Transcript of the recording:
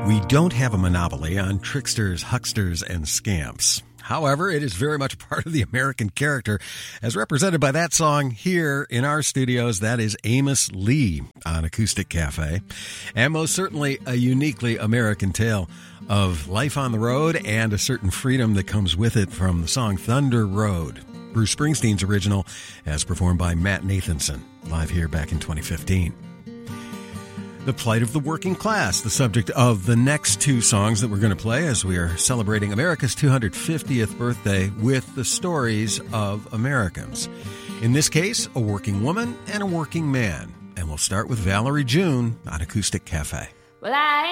We don't have a monopoly on tricksters, hucksters, and scamps. However, it is very much part of the American character, as represented by that song here in our studios. That is Amos Lee on Acoustic Cafe, and most certainly a uniquely American tale of life on the road and a certain freedom that comes with it from the song Thunder Road, Bruce Springsteen's original, as performed by Matt Nathanson, live here back in 2015. The plight of the working class, the subject of the next two songs that we're going to play as we are celebrating America's 250th birthday with the stories of Americans. In this case, a working woman and a working man. And we'll start with Valerie June on Acoustic Cafe. Well, I